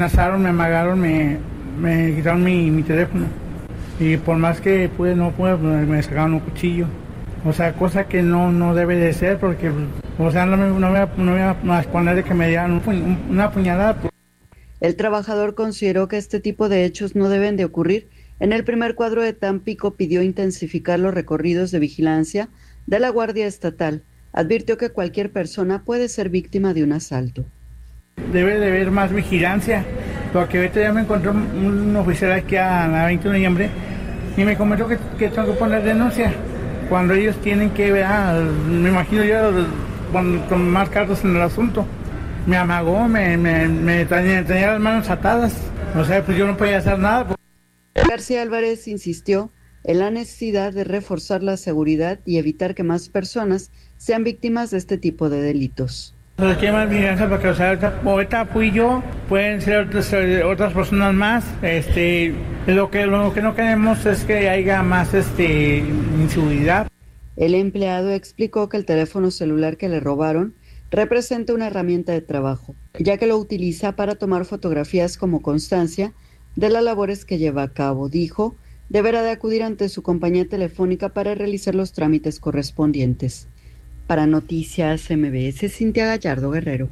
Me amagaron, me quitaron mi teléfono. Y por más que pude, no pude, me sacaron un cuchillo. O sea, cosa que no debe de ser, porque, o sea, no me voy a exponer de que me dieran una puñalada. El trabajador consideró que este tipo de hechos no deben de ocurrir. En el primer cuadro de Tampico pidió intensificar los recorridos de vigilancia de la Guardia Estatal. Advirtió que cualquier persona puede ser víctima de un asalto. Debe de haber más vigilancia, porque ahorita ya me encontró un oficial aquí a la 20 de noviembre y me comentó que tengo que poner denuncia, cuando ellos tienen que, me imagino yo, con más cargos en el asunto. Me amagó, me tenía las manos atadas, o sea, pues yo no podía hacer nada. García Álvarez insistió en la necesidad de reforzar la seguridad y evitar que más personas sean víctimas de este tipo de delitos. Entonces, ¿qué más vigilancia? Porque, o sea, ahorita fui yo, pueden ser otras personas más. Lo que no queremos es que haya más inseguridad. El empleado explicó que el teléfono celular que le robaron representa una herramienta de trabajo, ya que lo utiliza para tomar fotografías como constancia de las labores que lleva a cabo. Dijo, deberá de acudir ante su compañía telefónica para realizar los trámites correspondientes. Para Noticias MBS, Cintia Gallardo Guerrero.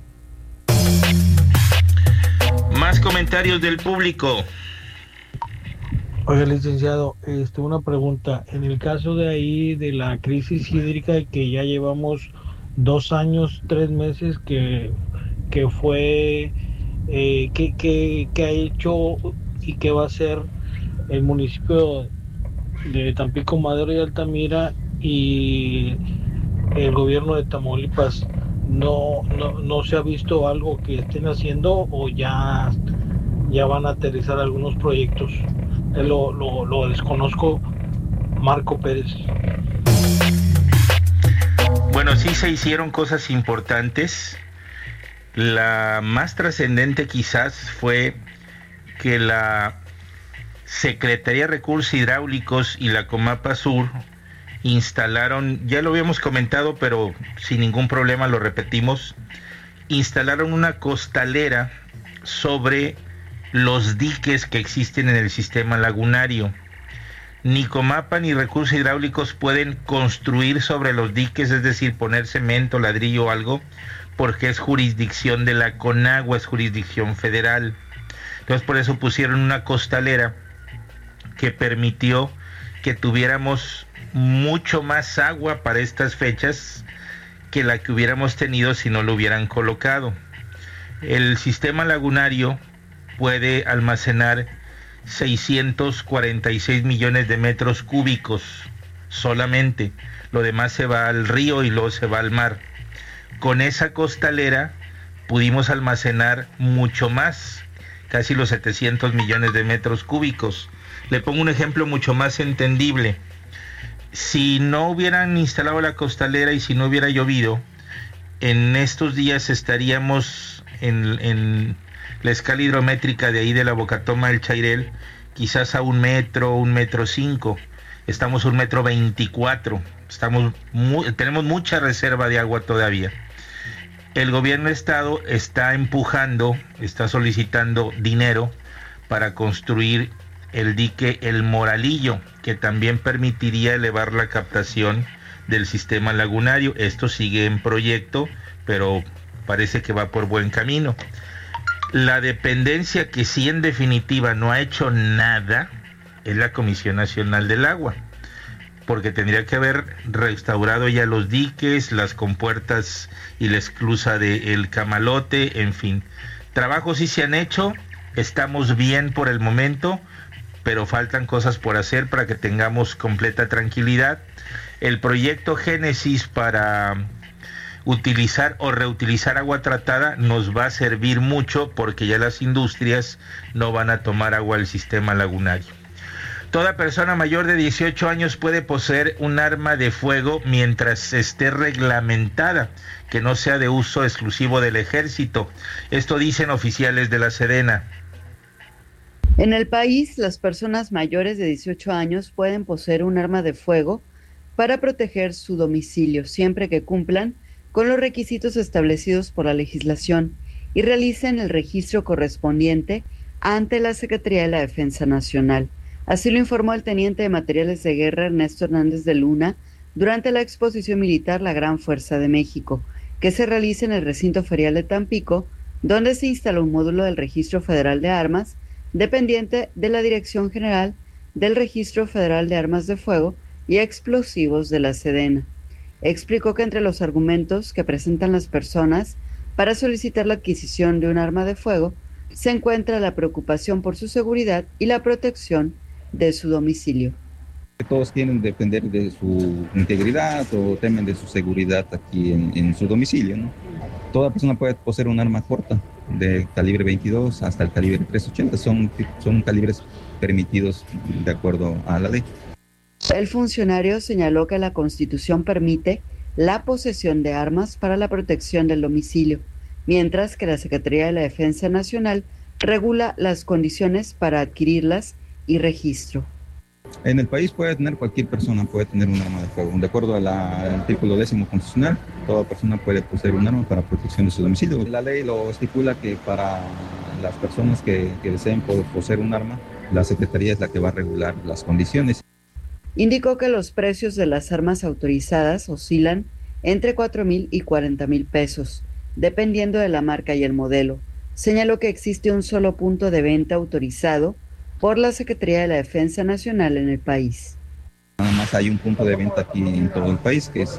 Más comentarios del público. Oiga, licenciado, una pregunta. En el caso de ahí de la crisis hídrica que ya llevamos 2 años, 3 meses que fue, que ha hecho y que va a hacer el municipio de Tampico, Madero y Altamira y el gobierno de Tamaulipas, no se ha visto algo que estén haciendo o ya van a aterrizar algunos proyectos. Lo desconozco. Marco Pérez. Bueno, sí se hicieron cosas importantes. La más trascendente quizás fue que la Secretaría de Recursos Hidráulicos y la Comapa Sur instalaron, ya lo habíamos comentado, pero sin ningún problema lo repetimos, instalaron una costalera sobre los diques que existen en el sistema lagunario. Ni Comapa ni Recursos Hidráulicos pueden construir sobre los diques, es decir, poner cemento, ladrillo o algo, porque es jurisdicción de la Conagua, es jurisdicción federal. Entonces por eso pusieron una costalera que permitió que tuviéramos mucho más agua para estas fechas que la que hubiéramos tenido si no lo hubieran colocado. El sistema lagunario puede almacenar 646 millones de metros cúbicos solamente. Lo demás se va al río y luego se va al mar. Con esa costalera pudimos almacenar mucho más, casi los 700 millones de metros cúbicos. Le pongo un ejemplo mucho más entendible. Si no hubieran instalado la costalera y si no hubiera llovido, en estos días estaríamos en la escala hidrométrica de ahí de la Bocatoma del Chairel, quizás a 1 metro, 1,5 metros. Estamos a 1,24 metros. Tenemos mucha reserva de agua todavía. El gobierno de estado está empujando, está solicitando dinero para construir el dique El Moralillo, que también permitiría elevar la captación del sistema lagunario. Esto sigue en proyecto, pero parece que va por buen camino. La dependencia que sí en definitiva no ha hecho nada es la Comisión Nacional del Agua, porque tendría que haber restaurado ya los diques, las compuertas y la esclusa de El Camalote, en fin. Trabajos sí se han hecho, estamos bien por el momento, pero faltan cosas por hacer para que tengamos completa tranquilidad. El proyecto Génesis para utilizar o reutilizar agua tratada nos va a servir mucho porque ya las industrias no van a tomar agua del sistema lagunario. Toda persona mayor de 18 años puede poseer un arma de fuego mientras esté reglamentada, que no sea de uso exclusivo del ejército. Esto dicen oficiales de la Sedena. En el país, las personas mayores de 18 años pueden poseer un arma de fuego para proteger su domicilio, siempre que cumplan con los requisitos establecidos por la legislación. y realicen el registro correspondiente ante la Secretaría de la Defensa Nacional. Así lo informó el teniente de materiales de guerra Ernesto Hernández de Luna durante la exposición militar La Gran Fuerza de México, que se realiza en el recinto ferial de Tampico, donde se instaló un módulo del Registro Federal de Armas, dependiente de la Dirección General del Registro Federal de Armas de Fuego y Explosivos de la Sedena. Explicó que entre los argumentos que presentan las personas para solicitar la adquisición de un arma de fuego se encuentra la preocupación por su seguridad y la protección de su domicilio. Todos quieren depender de su integridad o temen de su seguridad aquí en su domicilio, ¿no? Toda persona puede poseer un arma corta de calibre 22 hasta el calibre 380. Son calibres permitidos de acuerdo a la ley. El funcionario señaló que la Constitución permite la posesión de armas para la protección del domicilio, mientras que la Secretaría de la Defensa Nacional regula las condiciones para adquirirlas y registro. En el país cualquier persona puede tener un arma de fuego. De acuerdo al artículo 10 constitucional, toda persona puede poseer un arma para protección de su domicilio. La ley lo estipula que para las personas que deseen poseer un arma, la Secretaría es la que va a regular las condiciones. Indicó que los precios de las armas autorizadas oscilan entre 4,000 y 40,000 pesos, dependiendo de la marca y el modelo. Señaló que existe un solo punto de venta autorizado por la Secretaría de la Defensa Nacional en el país. Nada más hay un punto de venta aquí en todo el país, que es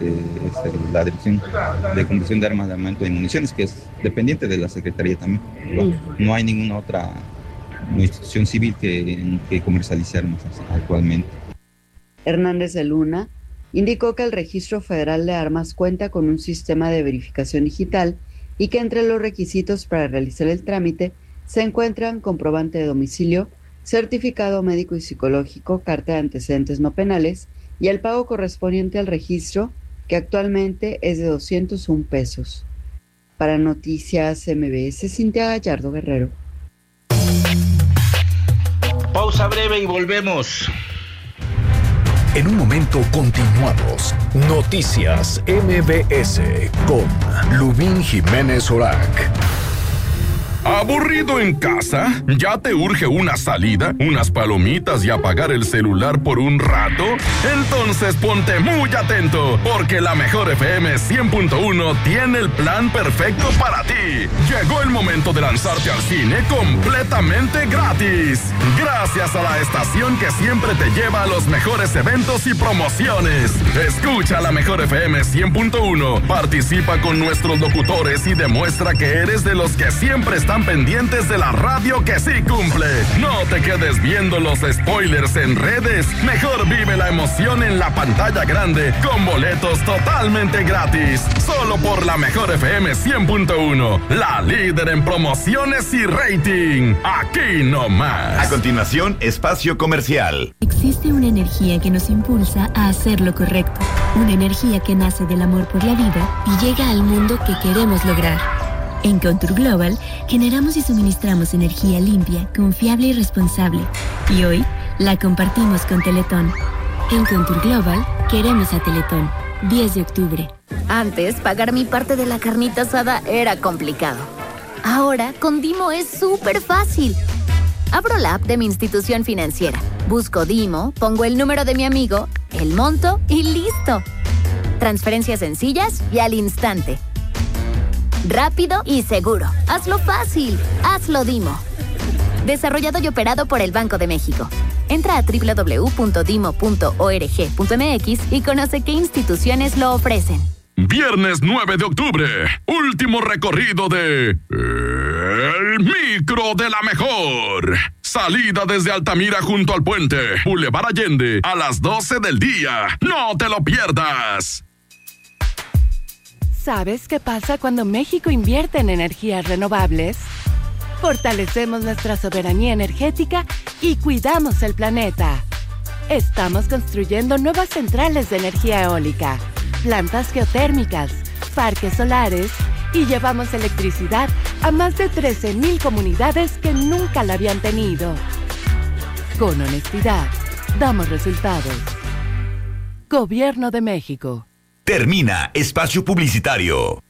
la Dirección de Conversión de Armas, de Armamento y Municiones, que es dependiente de la Secretaría también. No hay ninguna otra institución civil que comercialice armas actualmente. Hernández de Luna indicó que el Registro Federal de Armas cuenta con un sistema de verificación digital y que entre los requisitos para realizar el trámite se encuentran comprobante de domicilio, certificado médico y psicológico, carta de antecedentes no penales y el pago correspondiente al registro, que actualmente es de 201 pesos. Para Noticias MBS, Cintia Gallardo Guerrero. Pausa breve y volvemos. En un momento continuamos. Noticias MBS con Lubín Jiménez Orac. ¿Aburrido en casa? ¿Ya te urge una salida, unas palomitas y apagar el celular por un rato? Entonces ponte muy atento, porque la Mejor FM 100.1 tiene el plan perfecto para ti. Llegó el momento de lanzarte al cine completamente gratis. Gracias a la estación que siempre te lleva a los mejores eventos y promociones. Escucha la Mejor FM 100.1, participa con nuestros locutores y demuestra que eres de los que siempre están pendientes de la radio que sí cumple. No te quedes viendo los spoilers en redes. Mejor vive la emoción en la pantalla grande con boletos totalmente gratis. Solo por la Mejor FM 100.1, la líder en promociones y rating. Aquí nomás. A continuación, espacio comercial. Existe una energía que nos impulsa a hacer lo correcto. Una energía que nace del amor por la vida y llega al mundo que queremos lograr. En Contour Global generamos y suministramos energía limpia, confiable y responsable. Y hoy la compartimos con Teletón. En Contour Global queremos a Teletón. 10 de octubre. Antes, pagar mi parte de la carnita asada era complicado. Ahora, con Dimo es súper fácil. Abro la app de mi institución financiera. Busco Dimo, pongo el número de mi amigo, el monto y listo. Transferencias sencillas y al instante. Rápido y seguro. Hazlo fácil. Hazlo Dimo. Desarrollado y operado por el Banco de México. Entra a www.dimo.org.mx y conoce qué instituciones lo ofrecen. Viernes 9 de octubre, último recorrido de El Micro de la Mejor. Salida desde Altamira junto al puente, Boulevard Allende, a las 12 del día. ¡No te lo pierdas! ¿Sabes qué pasa cuando México invierte en energías renovables? Fortalecemos nuestra soberanía energética y cuidamos el planeta. Estamos construyendo nuevas centrales de energía eólica, plantas geotérmicas, parques solares y llevamos electricidad a más de 13,000 comunidades que nunca la habían tenido. Con honestidad, damos resultados. Gobierno de México. Termina espacio publicitario.